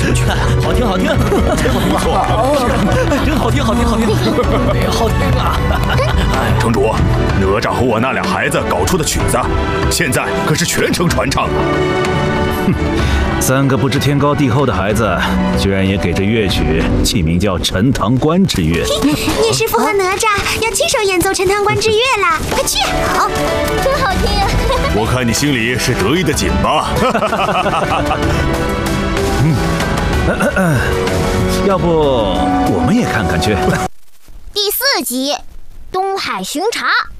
全好听好听，真不错，真好听好听好听，好听啊！ 城主，哪吒和我那俩孩子搞出的曲子，现在可是全城传唱啊！ 哼，3个不知天高地厚的孩子，居然也给这乐曲起名叫《陈塘关之乐》。 聂师傅和哪吒要亲手演奏《陈塘关之乐》啦！快去！ 好，真好听啊！ 我看你心里是得意的紧吧？ 要不我们也看看去。 第4集，东海巡查。